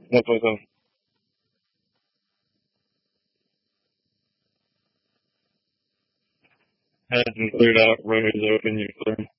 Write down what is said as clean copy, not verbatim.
What's up? Has been cleared out, road is open, you're clear.